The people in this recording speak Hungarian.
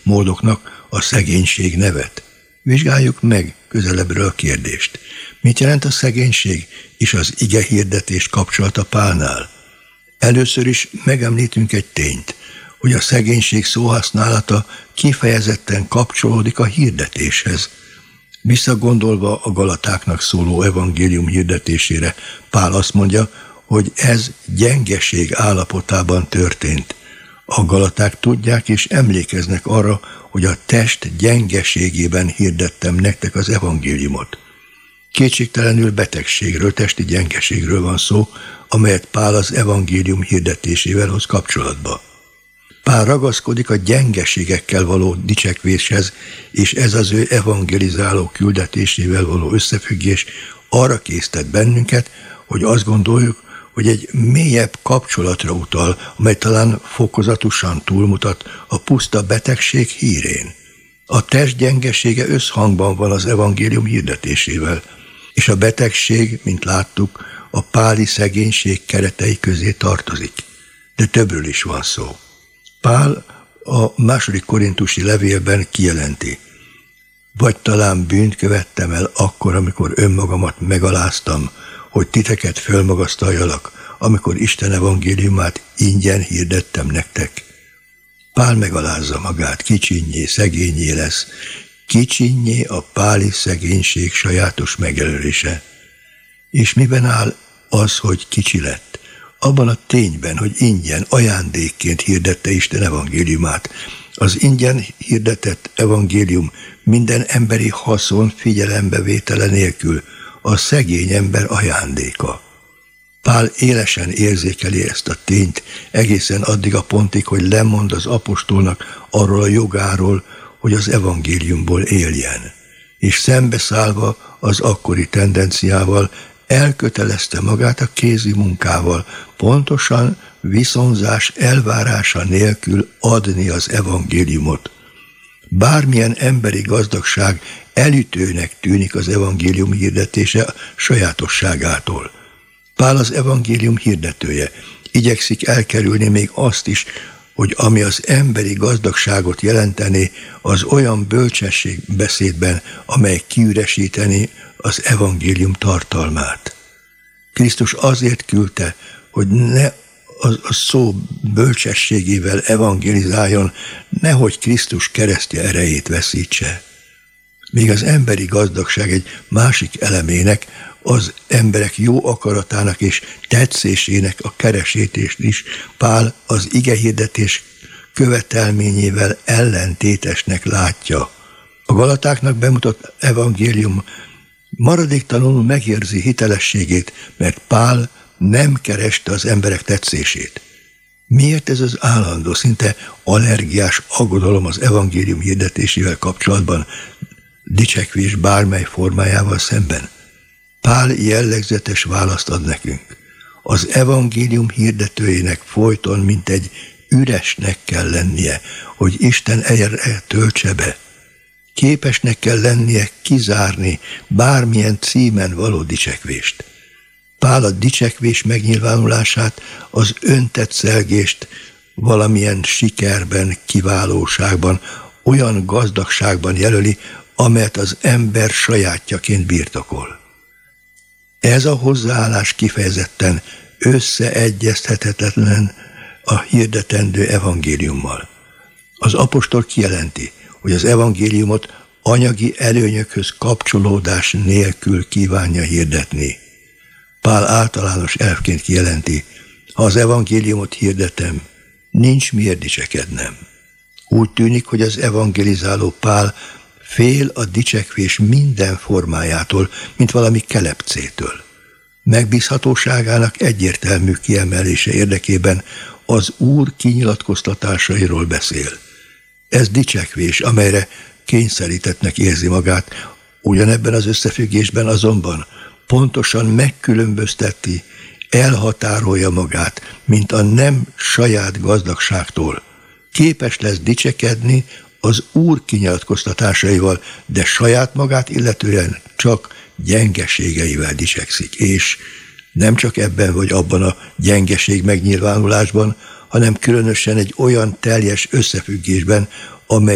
módoknak a szegénység nevet. Vizsgáljuk meg közelebbről a kérdést. Mit jelent a szegénység és az igehirdetés kapcsolata Pálnál? Először is megemlítünk egy tényt, hogy a szegénység szóhasználata kifejezetten kapcsolódik a hirdetéshez. Visszagondolva a Galatáknak szóló evangélium hirdetésére, Pál azt mondja, hogy ez gyengeség állapotában történt. A Galaták tudják és emlékeznek arra, hogy a test gyengeségében hirdettem nektek az evangéliumot. Kétségtelenül betegségről, testi gyengeségről van szó, amelyet Pál az evangélium hirdetésével hoz kapcsolatba. Pál ragaszkodik a gyengeségekkel való dicsekvéshez, és ez az ő evangelizáló küldetésével való összefüggés arra késztet bennünket, hogy azt gondoljuk, hogy egy mélyebb kapcsolatra utal, amely talán fokozatosan túlmutat a puszta betegség hírén. A test gyengesége összhangban van az evangélium hirdetésével, és a betegség, mint láttuk, a páli szegénység keretei közé tartozik. De többről is van szó. Pál a 2. Korintusi levélben kijelenti: vagy talán bűnt követtem el akkor, amikor önmagamat megaláztam, hogy titeket fölmagasztaljalak, amikor Isten evangéliumát ingyen hirdettem nektek. Pál megalázza magát, kicsinnyé, szegényé lesz. Kicsinnyé a páli szegénység sajátos megjelölése. És miben áll az, hogy kicsi lett? Abban a tényben, hogy ingyen, ajándékként hirdette Isten evangéliumát. Az ingyen hirdetett evangélium minden emberi haszon figyelembevétele nélkül a szegény ember ajándéka. Pál élesen érzékeli ezt a tényt egészen addig a pontig, hogy lemond az apostolnak arról a jogáról, hogy az evangéliumból éljen, és szembeszállva az akkori tendenciával elkötelezte magát a kézi munkával, pontosan viszonzás elvárása nélkül adni az evangéliumot. Bármilyen emberi gazdagság elütőnek tűnik az evangélium hirdetése sajátosságától. Pál az evangélium hirdetője, igyekszik elkerülni még azt is, hogy ami az emberi gazdagságot jelenteni, az olyan bölcsességbeszédben, amely kiüresíteni az evangélium tartalmát. Krisztus azért küldte, hogy ne a szó bölcsességével evangelizáljon, nehogy Krisztus keresztje erejét veszítse. Még az emberi gazdagság egy másik elemének, az emberek jó akaratának és tetszésének a keresítést is Pál az igehirdetés követelményével ellentétesnek látja. A Galatáknak bemutat evangélium maradéktalanul megérzi hitelességét, mert Pál nem kereste az emberek tetszését. Miért ez az állandó, szinte allergiás aggodalom az evangélium hirdetésével kapcsolatban, dicsekvés bármely formájával szemben? Pál jellegzetes választ ad nekünk. Az evangélium hirdetőjének folyton mint egy üresnek kell lennie, hogy Isten erre töltse be. Képesnek kell lennie kizárni bármilyen címen való dicsekvést. Pál a dicsekvés megnyilvánulását, az öntetszelgést valamilyen sikerben, kiválóságban, olyan gazdagságban jelöli, amelyet az ember sajátjaként birtokol. Ez a hozzáállás kifejezetten összeegyeztethetetlen a hirdetendő evangéliummal. Az apostol kijelenti, hogy az evangéliumot anyagi előnyökhöz kapcsolódás nélkül kívánja hirdetni. Pál általános elvként kijelenti, ha az evangéliumot hirdetem, nincs miért dicsekednem. Úgy tűnik, hogy az evangelizáló Pál fél a dicsekvés minden formájától, mint valami kelepcétől. Megbízhatóságának egyértelmű kiemelése érdekében az Úr kinyilatkoztatásairól beszél. Ez dicsekvés, amelyre kényszerítettnek érzi magát, ugyanebben az összefüggésben azonban pontosan megkülönbözteti, elhatárolja magát, mint a nem saját gazdagságtól. Képes lesz dicsekedni az Úr kinyilatkoztatásaival, de saját magát illetően csak gyengeségeivel dicsekszik, és nem csak ebben vagy abban a gyengeség megnyilvánulásban, hanem különösen egy olyan teljes összefüggésben, amely